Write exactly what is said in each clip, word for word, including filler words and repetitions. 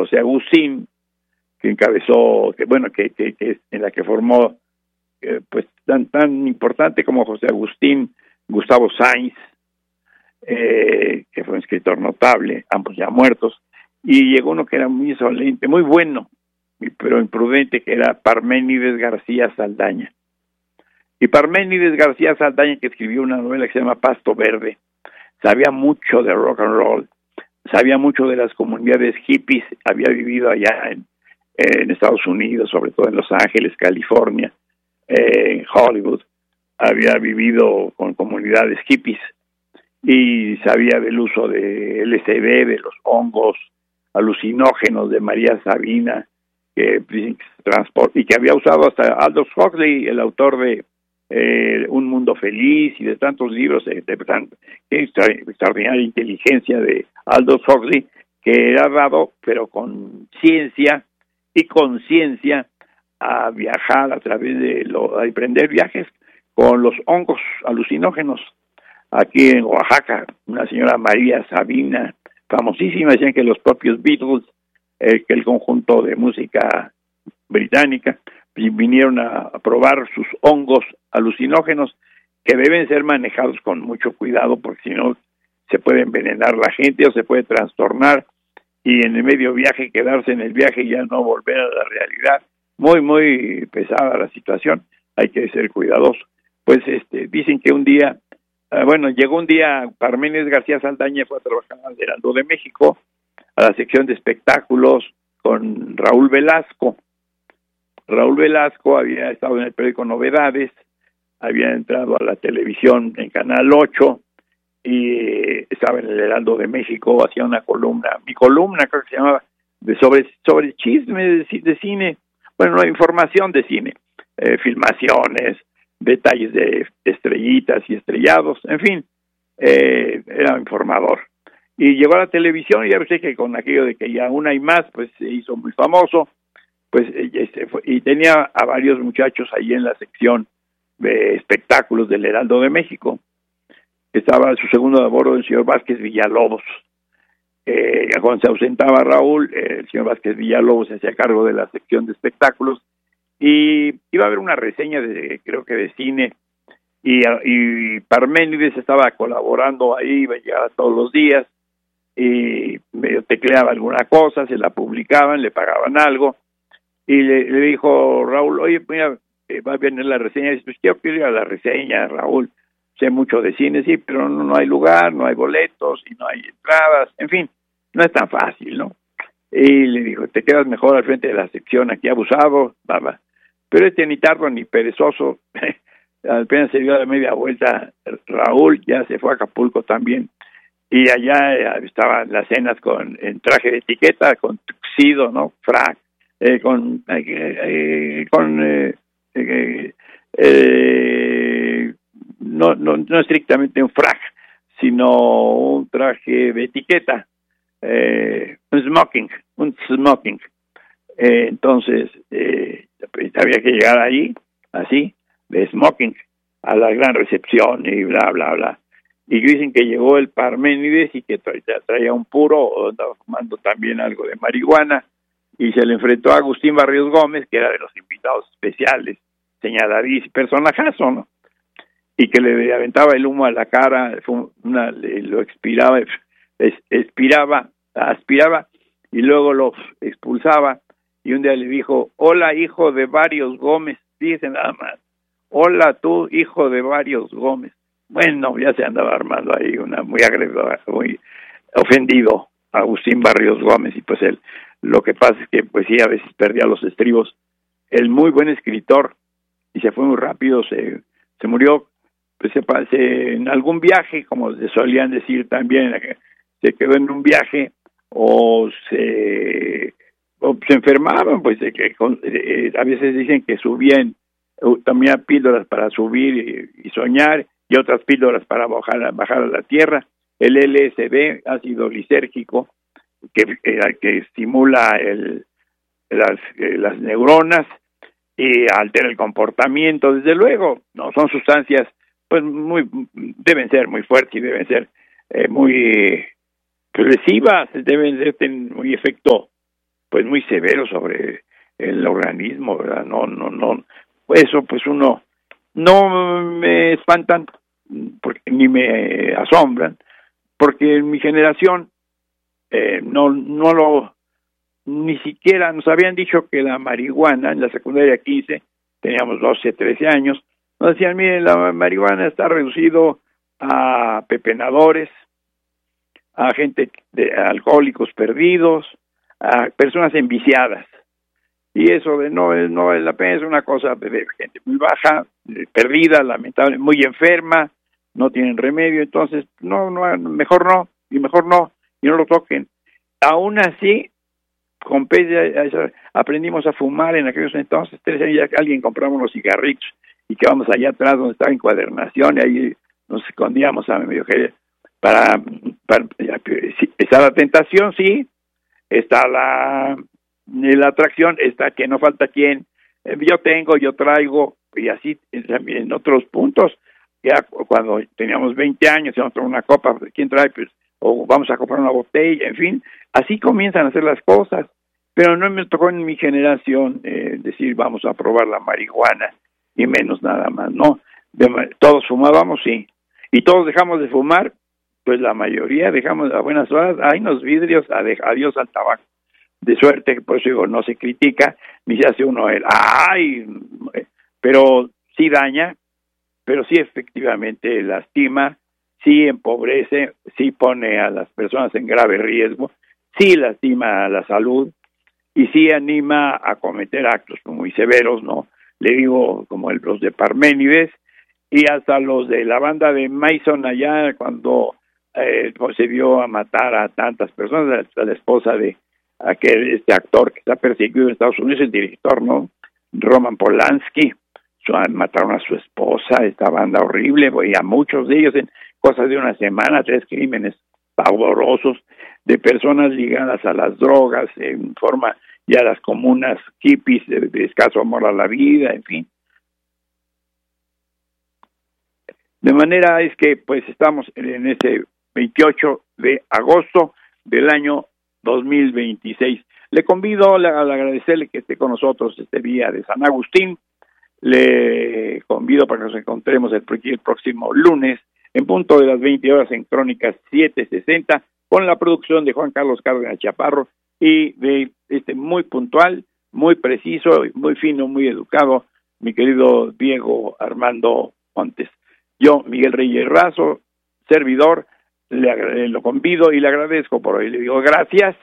José Agustín, que encabezó, que bueno, que, que, que en la que formó, eh, pues tan tan importante como José Agustín, Gustavo Sáenz, eh, que fue un escritor notable, ambos ya muertos, y llegó uno que era muy insolente, muy bueno, pero imprudente, que era Parménides García Saldaña. Y Parménides García Saldaña, que escribió una novela que se llama Pasto Verde, sabía mucho de rock and roll, sabía mucho de las comunidades hippies, había vivido allá en, en Estados Unidos, sobre todo en Los Ángeles, California, eh, en Hollywood, había vivido con comunidades hippies y sabía del uso de L S D, de los hongos alucinógenos de María Sabina, que dicen que se transporta, y que había usado hasta Aldous Huxley, el autor de eh, Un Mundo Feliz y de tantos libros de, de tan extraordinaria inteligencia de Aldous Huxley, que era dado, pero con ciencia y conciencia, a viajar a través de lo, a emprender viajes con los hongos alucinógenos. Aquí en Oaxaca, una señora María Sabina, famosísima, decían que los propios Beatles, eh, que el conjunto de música británica, vinieron a, a probar sus hongos alucinógenos, que deben ser manejados con mucho cuidado, porque si no se puede envenenar la gente o se puede trastornar, y en el medio viaje quedarse en el viaje y ya no volver a la realidad. Muy, muy pesada la situación, hay que ser cuidadoso. Pues este dicen que un día, uh, bueno, llegó un día Parménides García Saldaña, fue a trabajar al Heraldo de México, a la sección de espectáculos, con Raúl Velasco. Raúl Velasco había estado en el periódico Novedades, había entrado a la televisión en Canal ocho, y estaba en el Heraldo de México, hacía una columna, mi columna creo que se llamaba, de sobre, sobre chisme de, de cine, bueno, no, información de cine, eh, filmaciones, detalles de estrellitas y estrellados, en fin, eh, era informador. Y llegó a la televisión, y ya sé que con aquello de que ya una y más, pues se hizo muy famoso, pues este, fue, y tenía a varios muchachos ahí en la sección de espectáculos del Heraldo de México. Estaba su segundo a bordo el señor Vázquez Villalobos. Eh, cuando se ausentaba Raúl, eh, el señor Vázquez Villalobos se hacía cargo de la sección de espectáculos, y iba a haber una reseña de, creo que de cine, y, y Parménides estaba colaborando ahí, iba a llegar todos los días, y medio tecleaba alguna cosa, se la publicaban, le pagaban algo, y le, le dijo Raúl, oye, mira, eh, va a venir la reseña, y dice, pues yo quiero ir a la reseña, Raúl, sé mucho de cine, sí, pero no, no hay lugar, no hay boletos, y no hay entradas, en fin, no es tan fácil, ¿no? Y le dijo, te quedas mejor al frente de la sección, aquí abusado, baba. Pero este ni tardo ni perezoso, apenas se dio la media vuelta, Raúl ya se fue a Acapulco también, y allá estaban las cenas con en traje de etiqueta, con tuxido, ¿no? Frac, eh, con eh, eh, con eh, eh, eh, no, no no estrictamente un frac, sino un traje de etiqueta, eh, un smoking, un smoking. Eh, entonces eh, había que llegar ahí así de smoking a la gran recepción y bla bla bla, y dicen que llegó el Parménides y que traía, traía un puro, o andaba fumando también algo de marihuana, y se le enfrentó a Agustín Barrios Gómez, que era de los invitados especiales, señaladísimo, personajazo, ¿no? Y que le aventaba el humo a la cara, fue una, lo expiraba, es, expiraba, aspiraba, y luego lo expulsaba, y un día le dijo, hola, hijo de Barrios Gómez, dice nada más, hola tú, hijo de Barrios Gómez. Bueno, ya se andaba armando ahí una muy agredora, muy ofendido Agustín Barrios Gómez, y pues él, lo que pasa es que pues sí, a veces perdía los estribos, el muy buen escritor, y se fue muy rápido, se, se murió, pues se, se, en algún viaje, como se solían decir también, se quedó en un viaje, o se, o se enfermaban, pues de que, eh, a veces dicen que subían, también píldoras para subir y, y soñar, y otras píldoras para bajar, bajar a la tierra. El L S D, ácido lisérgico, que, que, que estimula el, las, las neuronas y altera el comportamiento, desde luego, no son sustancias, pues muy, deben ser muy fuertes y deben ser eh, muy progresivas, deben de tener muy efecto pues muy severos sobre el organismo, ¿verdad? No, no, no, eso pues uno no me espantan porque, ni me asombran, porque en mi generación eh, no, no lo, ni siquiera nos habían dicho que la marihuana en la secundaria quince, teníamos doce, trece años, nos decían, miren, la marihuana está reducido a pepenadores, a gente de a alcohólicos perdidos, a personas enviciadas. Y eso de no, no vale la pena, es una cosa de gente muy baja, perdida, lamentable, muy enferma, no tienen remedio, entonces no, no, mejor no, y mejor no, y no lo toquen. Aún así, con aprendimos a fumar en aquellos entonces, tres años ya alguien compramos los cigarritos, y que vamos allá atrás donde estaba encuadernación, y ahí nos escondíamos a medio que para, para está la tentación, sí, está la la atracción, está que no falta quien, yo tengo, yo traigo, y así también en otros puntos, ya cuando teníamos veinte años, íbamos a tomar una copa, ¿quién trae? Pues, o vamos a comprar una botella, en fin, así comienzan a hacer las cosas, pero no me tocó en mi generación eh, decir vamos a probar la marihuana, y menos nada más, ¿no? De, todos fumábamos, sí, y todos dejamos de fumar, pues la mayoría dejamos a buenas horas, hay unos vidrios, adiós al tabaco. De suerte que por eso digo, no se critica, ni se hace uno el, ¡ay! Pero sí daña, pero sí efectivamente lastima, sí empobrece, sí pone a las personas en grave riesgo, sí lastima a la salud y sí anima a cometer actos muy severos, ¿no? Le digo, como el, los de Parménides y hasta los de la banda de Mason allá, cuando eh, se vio a matar a tantas personas, a la esposa de aquel este actor que está perseguido en Estados Unidos, el director, ¿no? Roman Polanski, su, mataron a su esposa, esta banda horrible, y a muchos de ellos en cosas de una semana, tres crímenes pavorosos de personas ligadas a las drogas, en forma ya las comunas hippies de, de escaso amor a la vida, en fin. De manera es que pues estamos en ese veintiocho de agosto del año dos mil veintiséis. Le convido a agradecerle que esté con nosotros este día de San Agustín. Le convido para que nos encontremos el, el próximo lunes en punto de las veinte horas en Crónicas setecientos sesenta con la producción de Juan Carlos Cárdenas Chaparro y de este muy puntual, muy preciso, muy fino, muy educado, mi querido Diego Armando Montes. Yo, Miguel Reyes Razo, servidor, le lo convido y le agradezco por hoy. Le digo gracias,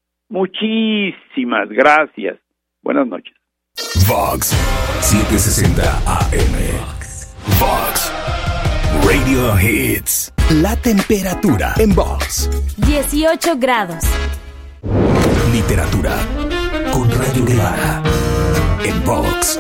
muchísimas gracias. Buenas noches. Vox setecientos sesenta A M. Vox Radio Hits. La temperatura en Vox. dieciocho grados. Literatura con Rayo Guevara en Vox.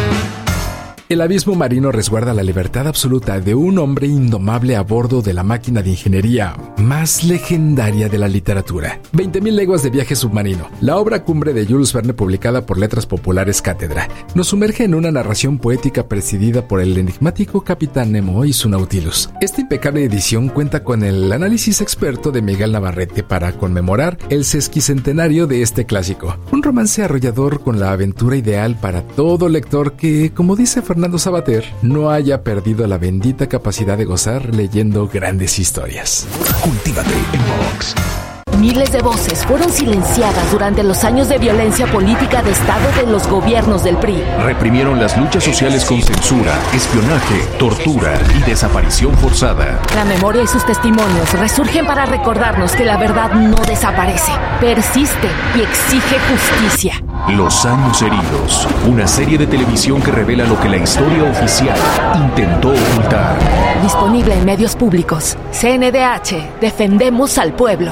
El abismo marino resguarda la libertad absoluta de un hombre indomable a bordo de la máquina de ingeniería más legendaria de la literatura. veinte mil leguas de viaje submarino, la obra cumbre de Jules Verne publicada por Letras Populares Cátedra, nos sumerge en una narración poética presidida por el enigmático Capitán Nemo y su Nautilus. Esta impecable edición cuenta con el análisis experto de Miguel Navarrete para conmemorar el sesquicentenario de este clásico. Un romance arrollador con la aventura ideal para todo lector que, como dice Fernando Fernando Sabater, no haya perdido la bendita capacidad de gozar leyendo grandes historias. Cultívate en Vox. Miles de voces fueron silenciadas durante los años de violencia política de Estado de los gobiernos del P R I. Reprimieron las luchas sociales con censura, espionaje, tortura y desaparición forzada. La memoria y sus testimonios resurgen para recordarnos que la verdad no desaparece, persiste y exige justicia. Los años heridos, una serie de televisión que revela lo que la historia oficial intentó ocultar. Disponible en medios públicos. C N D H, defendemos al pueblo.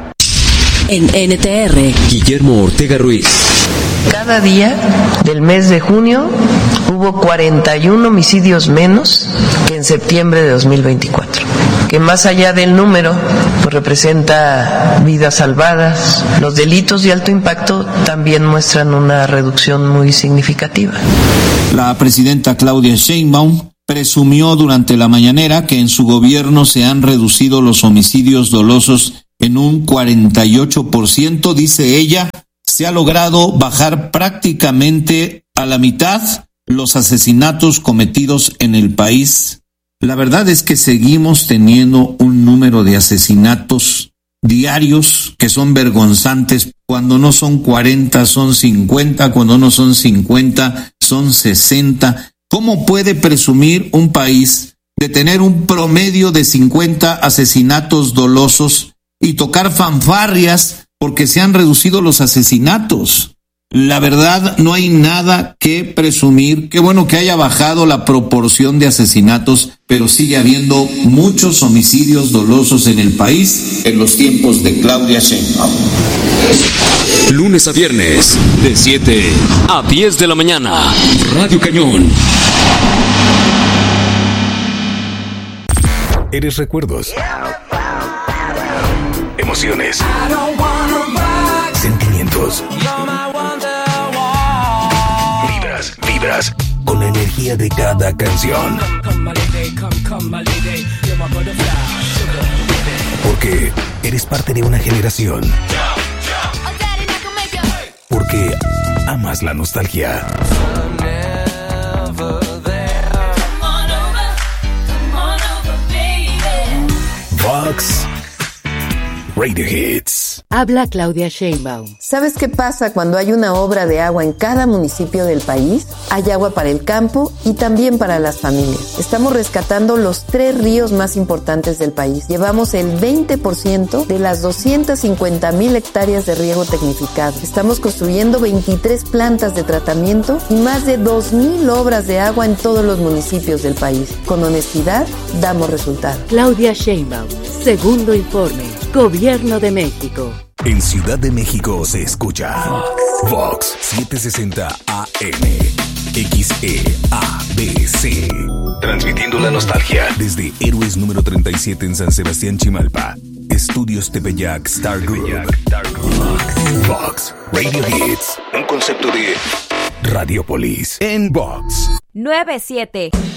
En N T R, Guillermo Ortega Ruiz. Cada día del mes de junio hubo cuarenta y uno homicidios menos que en septiembre de dos mil veinticuatro, que más allá del número pues representa vidas salvadas. Los delitos de alto impacto también muestran una reducción muy significativa. La presidenta Claudia Sheinbaum presumió durante la mañanera que en su gobierno se han reducido los homicidios dolosos en un cuarenta y ocho por ciento, dice ella, se ha logrado bajar prácticamente a la mitad los asesinatos cometidos en el país. La verdad es que seguimos teniendo un número de asesinatos diarios que son vergonzantes. Cuando no son cuarenta, son cincuenta, cuando no son cincuenta, son sesenta. ¿Cómo puede presumir un país de tener un promedio de cincuenta asesinatos dolosos y tocar fanfarrias porque se han reducido los asesinatos? La verdad, no hay nada que presumir. Qué bueno que haya bajado la proporción de asesinatos, pero sigue habiendo muchos homicidios dolosos en el país en los tiempos de Claudia Sheinbaum. Lunes a viernes, de siete a diez de la mañana. Radio Cañón. Eres recuerdos. Emociones. Sentimientos. Vibras, vibras con la energía de cada canción. Porque eres parte de una generación. Porque amas la nostalgia. Vox Radio Hits. Habla Claudia Sheinbaum. ¿Sabes qué pasa cuando hay una obra de agua en cada municipio del país? Hay agua para el campo y también para las familias. Estamos rescatando los tres ríos más importantes del país. Llevamos el veinte por ciento de las doscientas cincuenta mil hectáreas de riego tecnificado. Estamos construyendo veintitrés plantas de tratamiento y más de dos mil obras de agua en todos los municipios del país. Con honestidad, damos resultados. Claudia Sheinbaum, segundo informe. Gobierno de México. En Ciudad de México se escucha Vox, Vox setecientos sesenta A M, X E A B C. Transmitiendo la nostalgia desde Héroes número treinta y siete en San Sebastián, Chimalpa. Estudios Tepeyac Star Group. Vox Radio Hits. Un concepto de Radiopolis en Vox. nueve siete